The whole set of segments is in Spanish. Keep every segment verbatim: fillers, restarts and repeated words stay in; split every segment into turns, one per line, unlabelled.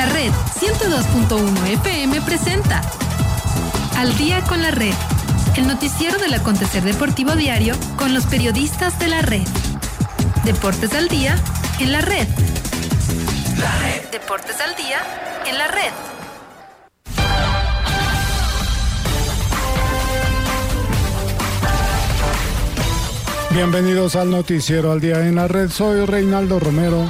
La Red ciento dos punto uno F M presenta Al Día con la Red, el noticiero del acontecer deportivo diario con los periodistas de la Red. Deportes al día en la Red. La Red. Deportes al día en la Red.
Bienvenidos al noticiero Al Día en la Red. Soy Reinaldo Romero.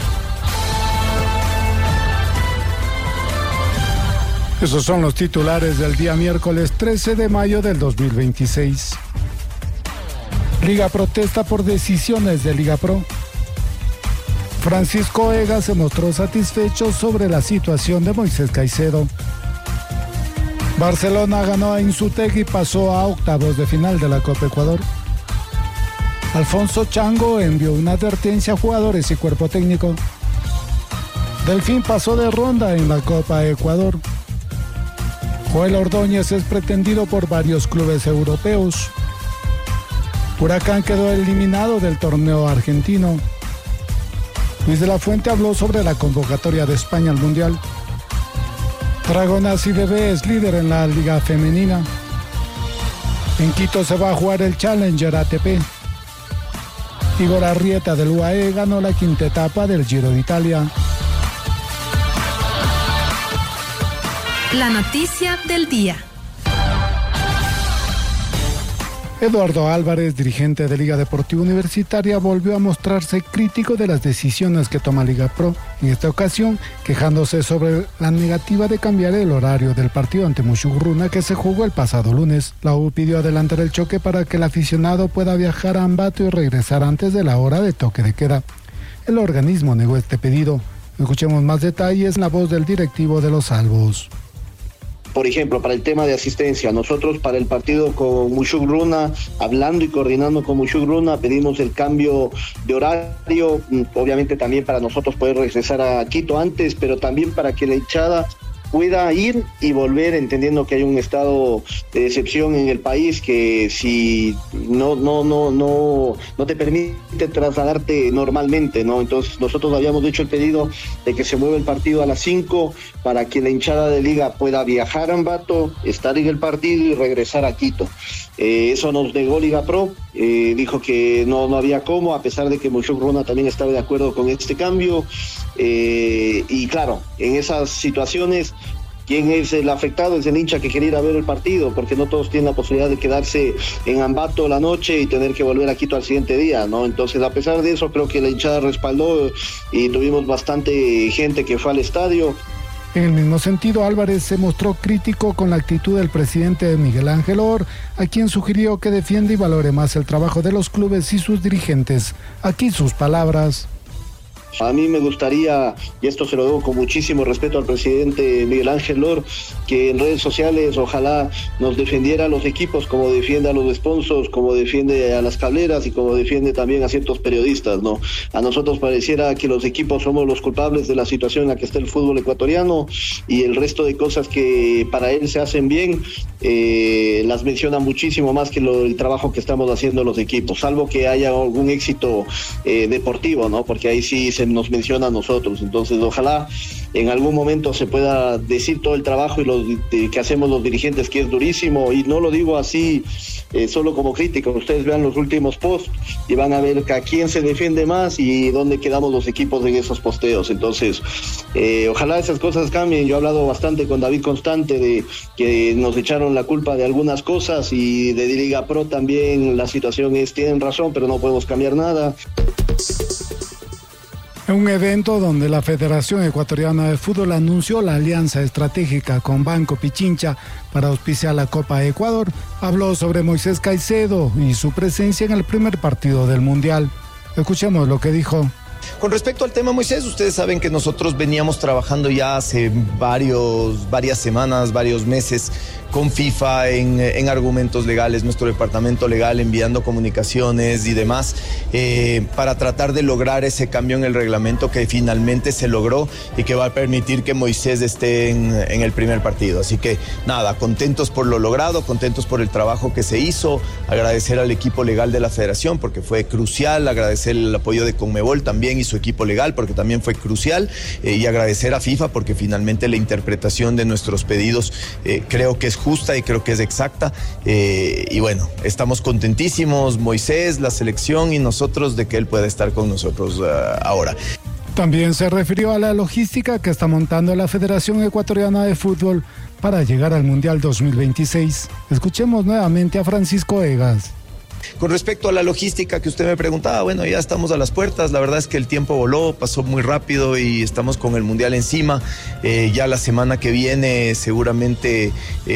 Esos son los titulares del día miércoles trece de mayo del dos mil veintiséis. Liga protesta por decisiones de Liga Pro. Francisco Ega se mostró satisfecho sobre la situación de Moisés Caicedo. Barcelona ganó a Insutec y pasó a octavos de final de la Copa Ecuador. Alfonso Chango envió una advertencia a jugadores y cuerpo técnico. Delfín pasó de ronda en la Copa Ecuador. Joel Ordóñez es pretendido por varios clubes europeos. Huracán quedó eliminado del torneo argentino. Luis de la Fuente habló sobre la convocatoria de España al Mundial. Dragonas y B B es líder en la Liga Femenina. En Quito se va a jugar el Challenger A T P. Igor Arrieta del U A E ganó la quinta etapa del Giro de Italia.
La noticia del día.
Eduardo Álvarez, dirigente de Liga Deportiva Universitaria, volvió a mostrarse crítico de las decisiones que toma Liga Pro, en esta ocasión quejándose sobre la negativa de cambiar el horario del partido ante Mushugurruna que se jugó el pasado lunes. La U pidió adelantar el choque para que el aficionado pueda viajar a Ambato y regresar antes de la hora de toque de queda. El organismo negó este pedido. Escuchemos más detalles en la voz del directivo de los Albos.
Por ejemplo, para el tema de asistencia, nosotros para el partido con Mushugurruna, hablando y coordinando con Mushugurruna, pedimos el cambio de horario, obviamente también para nosotros poder regresar a Quito antes, pero también para que la hinchada pueda ir y volver, entendiendo que hay un estado de excepción en el país que si no no no no no te permite trasladarte normalmente, ¿no? Entonces nosotros habíamos hecho el pedido de que se mueva el partido a las cinco para que la hinchada de Liga pueda viajar a Ambato, estar en el partido y regresar a Quito. Eh, eso nos negó Liga Pro, eh, dijo que no, no había cómo, a pesar de que Mushugurruna también estaba de acuerdo con este cambio, eh, y claro, en esas situaciones, ¿quién es el afectado? Es el hincha que quiere ir a ver el partido, porque no todos tienen la posibilidad de quedarse en Ambato la noche y tener que volver a Quito al siguiente día, ¿no? Entonces, a pesar de eso, creo que la hinchada respaldó y tuvimos bastante gente que fue al estadio.
En el mismo sentido, Álvarez se mostró crítico con la actitud del presidente Miguel Ángel Or, a quien sugirió que defienda y valore más el trabajo de los clubes y sus dirigentes. Aquí sus palabras.
A mí me gustaría, y esto se lo debo con muchísimo respeto al presidente Miguel Ángel Lor, que en redes sociales ojalá nos defendiera a los equipos como defiende a los sponsors, como defiende a las cableras y como defiende también a ciertos periodistas, ¿no? A nosotros pareciera que los equipos somos los culpables de la situación en la que está el fútbol ecuatoriano y el resto de cosas que para él se hacen bien, eh, las menciona muchísimo más que lo, el trabajo que estamos haciendo los equipos, salvo que haya algún éxito eh, deportivo, ¿no? Porque ahí sí se nos menciona a nosotros. Entonces ojalá en algún momento se pueda decir todo el trabajo y lo que hacemos los dirigentes, que es durísimo, y no lo digo así eh, solo como crítica. Ustedes vean los últimos posts y van a ver a quién se defiende más y dónde quedamos los equipos en esos posteos. Entonces eh, ojalá esas cosas cambien. Yo he hablado bastante con David Constante de que nos echaron la culpa de algunas cosas, y de Liga Pro también la situación es, tienen razón, pero no podemos cambiar nada.
En un evento donde la Federación Ecuatoriana de Fútbol anunció la alianza estratégica con Banco Pichincha para auspiciar la Copa Ecuador, habló sobre Moisés Caicedo y su presencia en el primer partido del Mundial. Escuchemos lo que dijo.
Con respecto al tema Moisés, ustedes saben que nosotros veníamos trabajando ya hace varios, varias semanas, varios meses con FIFA en, en argumentos legales, nuestro departamento legal enviando comunicaciones y demás, eh, para tratar de lograr ese cambio en el reglamento que finalmente se logró y que va a permitir que Moisés esté en, en el primer partido. Así que nada, contentos por lo logrado, contentos por el trabajo que se hizo, agradecer al equipo legal de la federación porque fue crucial, agradecer el apoyo de Conmebol también y su equipo legal porque también fue crucial, eh, y agradecer a FIFA porque finalmente la interpretación de nuestros pedidos eh, creo que es justa y creo que es exacta, eh, y bueno, estamos contentísimos, Moisés, la selección y nosotros de que él pueda estar con nosotros uh, ahora.
También se refirió a la logística que está montando la Federación Ecuatoriana de Fútbol para llegar al Mundial dos mil veintiséis. Escuchemos nuevamente a Francisco Egas.
Con respecto a la logística que usted me preguntaba, bueno, ya estamos a las puertas, la verdad es que el tiempo voló, pasó muy rápido y estamos con el Mundial encima. Eh, ya la semana que viene seguramente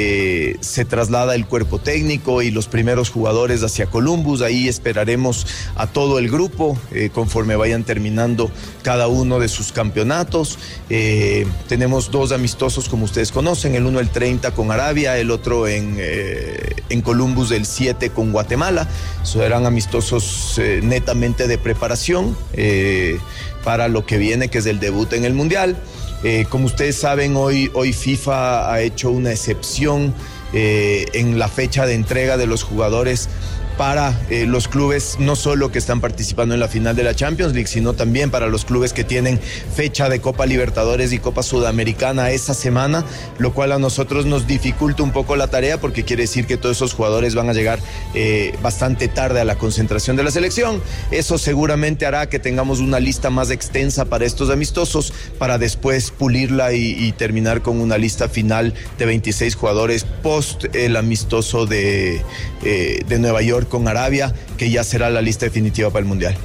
eh, se traslada el cuerpo técnico y los primeros jugadores hacia Columbus, ahí esperaremos a todo el grupo eh, conforme vayan terminando cada uno de sus campeonatos. Eh, tenemos dos amistosos como ustedes conocen, el uno el treinta con Arabia, el otro en, eh, en Columbus el siete con Guatemala. So, eran amistosos eh, netamente de preparación eh, para lo que viene, que es el debut en el Mundial. Eh, como ustedes saben, hoy, hoy FIFA ha hecho una excepción eh, en la fecha de entrega de los jugadores para eh, los clubes no solo que están participando en la final de la Champions League, sino también para los clubes que tienen fecha de Copa Libertadores y Copa Sudamericana esa semana, lo cual a nosotros nos dificulta un poco la tarea porque quiere decir que todos esos jugadores van a llegar eh, bastante tarde a la concentración de la selección. Eso seguramente hará que tengamos una lista más extensa para estos amistosos, para después pulirla y, y terminar con una lista final de veintiséis jugadores post el amistoso de, eh, de Nueva York con Arabia, que ya será la lista definitiva para el Mundial.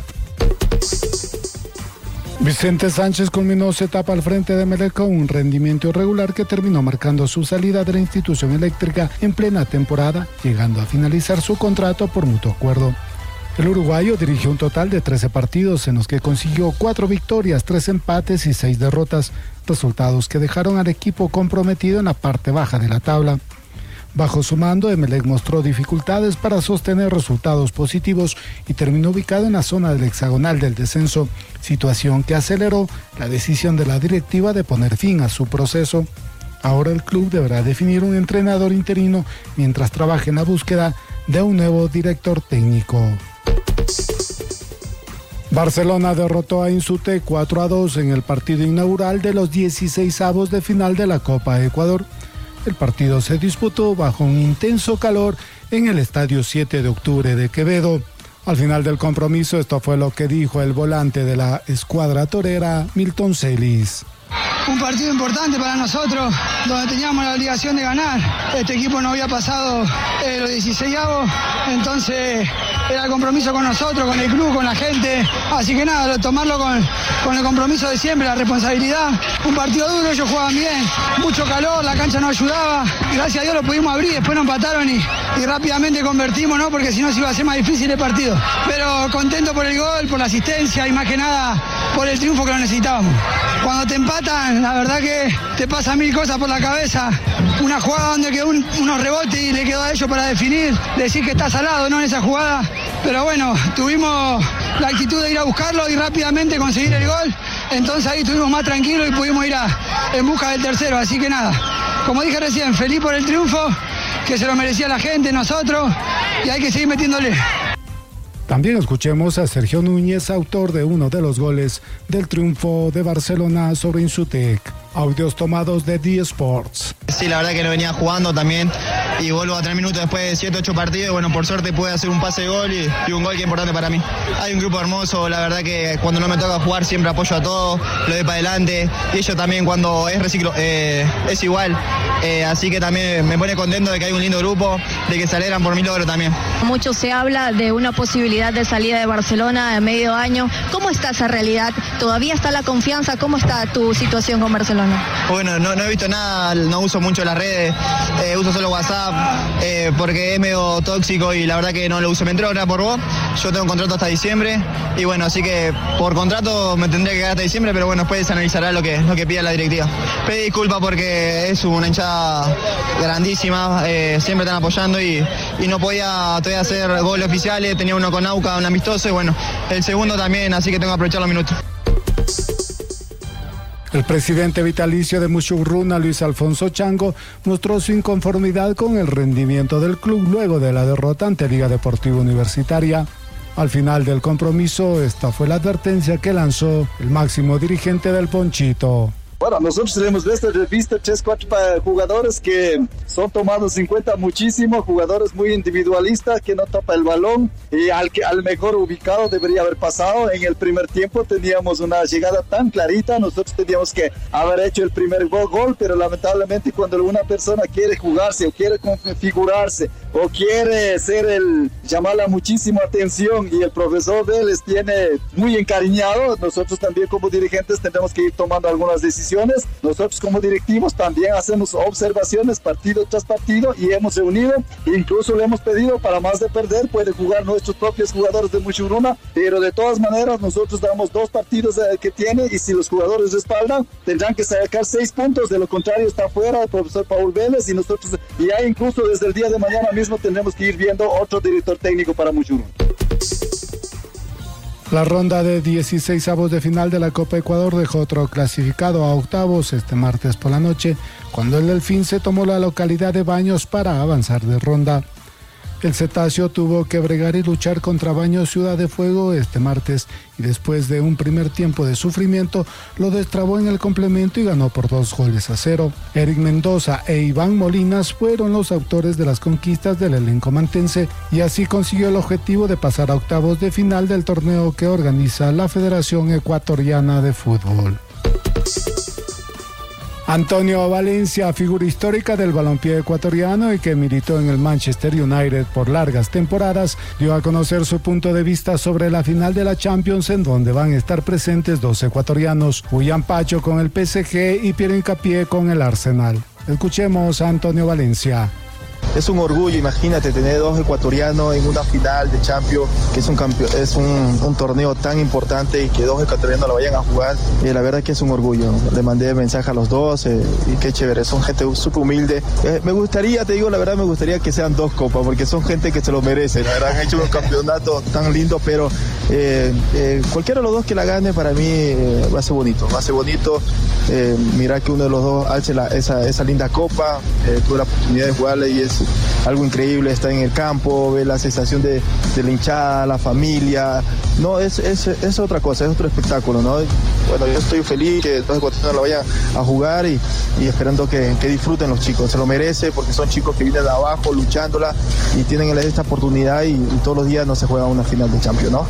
Vicente Sánchez culminó su etapa al frente de Emelec con un rendimiento irregular que terminó marcando su salida de la institución eléctrica en plena temporada, llegando a finalizar su contrato por mutuo acuerdo. El uruguayo dirigió un total de trece partidos en los que consiguió cuatro victorias, tres empates y seis derrotas, resultados que dejaron al equipo comprometido en la parte baja de la tabla. Bajo su mando, Emelec mostró dificultades para sostener resultados positivos y terminó ubicado en la zona del hexagonal del descenso, situación que aceleró la decisión de la directiva de poner fin a su proceso. Ahora el club deberá definir un entrenador interino mientras trabaja en la búsqueda de un nuevo director técnico. Barcelona derrotó a Insute cuatro a dos en el partido inaugural de los dieciseisavos de final de la Copa Ecuador. El partido se disputó bajo un intenso calor en el Estadio siete de octubre de Quevedo. Al final del compromiso, esto fue lo que dijo el volante de la escuadra torera, Milton Celis.
Un partido importante para nosotros, donde teníamos la obligación de ganar. Este equipo no había pasado eh, los dieciseisavos, entonces era el compromiso con nosotros, con el club, con la gente. Así que nada, tomarlo con, con el compromiso de siempre, la responsabilidad. Un partido duro, ellos jugaban bien, mucho calor, la cancha no ayudaba. Gracias a Dios lo pudimos abrir, después nos empataron y, y rápidamente convertimos, ¿no? Porque si no se iba a hacer más difícil el partido. Pero contento por el gol, por la asistencia y más que nada por el triunfo que lo necesitábamos. Cuando te empatan, la verdad que te pasan mil cosas por la cabeza. Una jugada donde quedó un, unos rebotes y le quedó a ellos para definir, decir que está salado, ¿no? En esa jugada. Pero bueno, tuvimos la actitud de ir a buscarlo y rápidamente conseguir el gol. Entonces ahí estuvimos más tranquilos y pudimos ir a, en busca del tercero. Así que nada, como dije recién, feliz por el triunfo, que se lo merecía la gente, nosotros, y hay que seguir metiéndole.
También escuchemos a Sergio Núñez, autor de uno de los goles del triunfo de Barcelona sobre Insutec. Audios tomados de D Sports.
Sí, la verdad que no venía jugando también y vuelvo a tres minutos después de siete, ocho partidos. Y bueno, por suerte pude hacer un pase de gol y, y un gol que es importante para mí. Hay un grupo hermoso, la verdad que cuando no me toca jugar siempre apoyo a todos, lo doy para adelante. Y ellos también cuando es reciclo, eh, es igual. Eh, así que también me pone contento de que hay un lindo grupo, de que se alegran por mi logro también.
Mucho se habla de una posibilidad de salida de Barcelona a medio año. ¿Cómo está esa realidad? ¿Todavía está la confianza? ¿Cómo está tu situación con Barcelona?
Bueno, no, no he visto nada, no uso mucho mucho las redes, eh, uso solo WhatsApp eh, porque es medio tóxico y la verdad que no lo uso. Me entró ahora por vos, yo tengo un contrato hasta diciembre y bueno, así que por contrato me tendría que quedar hasta diciembre, pero bueno, después se analizará lo que, lo que pida la directiva. Pedí disculpas porque es una hinchada grandísima, eh, siempre están apoyando y, y no podía todavía hacer goles oficiales, tenía uno con Auca, un amistoso y bueno, el segundo también, así que tengo que aprovechar los minutos.
El presidente vitalicio de Mushurruna, Luis Alfonso Chango, mostró su inconformidad con el rendimiento del club luego de la derrota ante Liga Deportiva Universitaria. Al final del compromiso, esta fue la advertencia que lanzó el máximo dirigente del Ponchito.
Bueno, nosotros hemos visto, visto tres, cuatro jugadores que son tomados en cuenta muchísimo, jugadores muy individualistas que no topa el balón y al, que, al mejor ubicado debería haber pasado. En el primer tiempo teníamos una llegada tan clarita, nosotros teníamos que haber hecho el primer gol, gol pero lamentablemente cuando una persona quiere jugarse o quiere configurarse o quiere ser el, llamarla muchísimo atención y el profesor de él les tiene muy encariñado, nosotros también como dirigentes tenemos que ir tomando algunas decisiones. Nosotros como directivos también hacemos observaciones partido tras partido y hemos reunido, incluso le hemos pedido para más de perder, pueden jugar nuestros propios jugadores de Mushurruna, pero de todas maneras nosotros damos dos partidos que tiene y si los jugadores respaldan tendrán que sacar seis puntos, de lo contrario está fuera el profesor Paul Vélez y nosotros y ya incluso desde el día de mañana mismo tendremos que ir viendo otro director técnico para Mushurruna.
La ronda de dieciseisavos de final de la Copa Ecuador dejó otro clasificado a octavos este martes por la noche, cuando el Delfín se tomó la localidad de Baños para avanzar de ronda. El Cetáceo tuvo que bregar y luchar contra Baños Ciudad de Fuego este martes y después de un primer tiempo de sufrimiento lo destrabó en el complemento y ganó por dos goles a cero. Eric Mendoza e Iván Molinas fueron los autores de las conquistas del elenco mantense y así consiguió el objetivo de pasar a octavos de final del torneo que organiza la Federación Ecuatoriana de Fútbol. Antonio Valencia, figura histórica del balompié ecuatoriano y que militó en el Manchester United por largas temporadas, dio a conocer su punto de vista sobre la final de la Champions en donde van a estar presentes dos ecuatorianos, Julián Pacho con el P S G y Piero Hincapié con el Arsenal. Escuchemos a Antonio Valencia.
Es un orgullo, imagínate, tener dos ecuatorianos en una final de Champions, que es un campeón, es un, un torneo tan importante y que dos ecuatorianos lo vayan a jugar. Eh, la verdad que es un orgullo. Le mandé mensaje a los dos eh, y qué chévere, son gente súper humilde. Eh, me gustaría, te digo la verdad, me gustaría que sean dos copas, porque son gente que se lo merece. La verdad, han hecho un campeonato tan lindo, pero eh, eh, cualquiera de los dos que la gane para mí eh, va a ser bonito. Va a ser bonito eh, mirar que uno de los dos alce la, esa, esa linda copa. Eh, tuve la oportunidad de jugarla y es algo increíble, estar en el campo, ver la sensación de, de la hinchada, la familia, no, es, es, es otra cosa, es otro espectáculo, ¿no? Bueno, yo estoy feliz que los ecuatorianos lo vayan a jugar y, y esperando que, que disfruten los chicos, se lo merece porque son chicos que vienen de abajo luchándola y tienen esta oportunidad y, y todos los días no se juega una final de Champions, ¿no?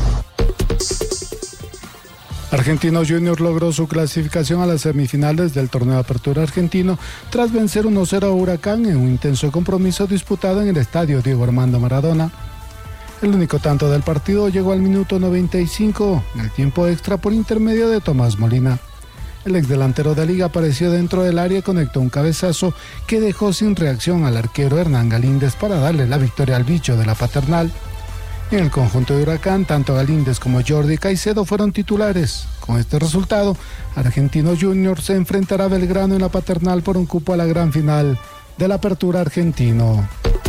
Argentinos Juniors logró su clasificación a las semifinales del torneo de apertura argentino tras vencer uno cero a Huracán en un intenso compromiso disputado en el estadio Diego Armando Maradona. El único tanto del partido llegó al minuto noventa y cinco en el tiempo extra por intermedio de Tomás Molina. El exdelantero de Liga apareció dentro del área y conectó un cabezazo que dejó sin reacción al arquero Hernán Galíndez para darle la victoria al bicho de la Paternal. En el conjunto de Huracán, tanto Galíndez como Jordi Caicedo fueron titulares. Con este resultado, Argentinos Juniors se enfrentará a Belgrano en la Paternal por un cupo a la gran final de la Apertura Argentino.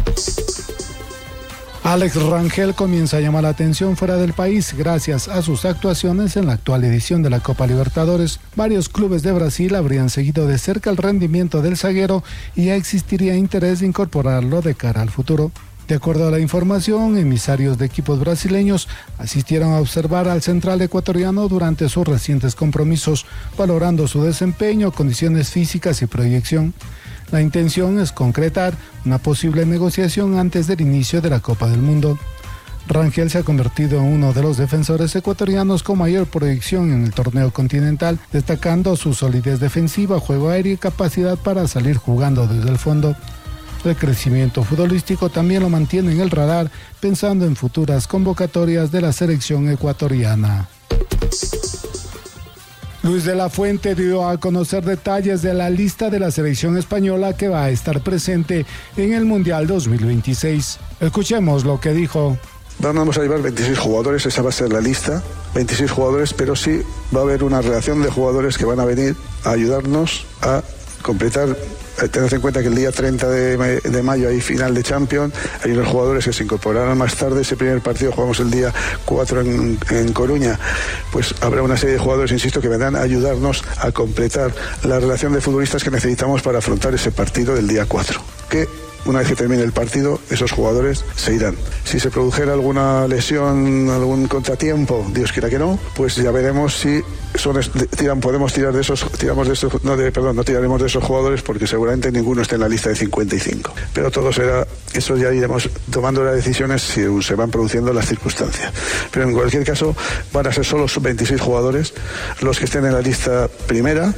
Alex Rangel comienza a llamar la atención fuera del país gracias a sus actuaciones en la actual edición de la Copa Libertadores. Varios clubes de Brasil habrían seguido de cerca el rendimiento del zaguero y ya existiría interés de incorporarlo de cara al futuro. De acuerdo a la información, emisarios de equipos brasileños asistieron a observar al central ecuatoriano durante sus recientes compromisos, valorando su desempeño, condiciones físicas y proyección. La intención es concretar una posible negociación antes del inicio de la Copa del Mundo. Rangel se ha convertido en uno de los defensores ecuatorianos con mayor proyección en el torneo continental, destacando su solidez defensiva, juego aéreo y capacidad para salir jugando desde el fondo. El crecimiento futbolístico también lo mantiene en el radar, pensando en futuras convocatorias de la selección ecuatoriana. Luis de la Fuente dio a conocer detalles de la lista de la selección española que va a estar presente en el Mundial dos mil veintiséis. Escuchemos lo que dijo.
Vamos a llevar veintiséis jugadores, esa va a ser la lista, veintiséis jugadores, pero sí va a haber una relación de jugadores que van a venir a ayudarnos a completar. Tened en cuenta que el día treinta de mayo hay final de Champions, hay unos jugadores que se incorporarán más tarde, ese primer partido jugamos el día cuatro en, en Coruña, pues habrá una serie de jugadores, insisto, que vendrán a ayudarnos a completar la relación de futbolistas que necesitamos para afrontar ese partido del día cuatro, que una vez que termine el partido, esos jugadores se irán. Si se produjera alguna lesión, algún contratiempo, Dios quiera que no, pues ya veremos si son, tiran, podemos tirar de esos, tiramos de esos, no de, perdón, no tiraremos de esos jugadores porque seguramente ninguno esté en la lista de cincuenta y cinco. Pero todo será, eso ya iremos tomando las decisiones si se van produciendo las circunstancias. Pero en cualquier caso, van a ser solo veintiséis jugadores los que estén en la lista primera.